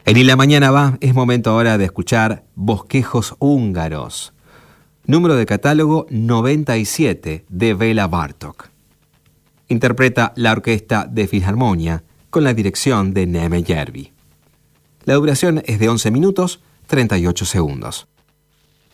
En Y la Mañana Va es momento ahora de escuchar Bosquejos Húngaros, número de catálogo 97 de Béla Bartók. Interpreta la Orquesta de Filarmonia con la dirección de Neme Järvi. La duración es de 11 minutos 38 segundos.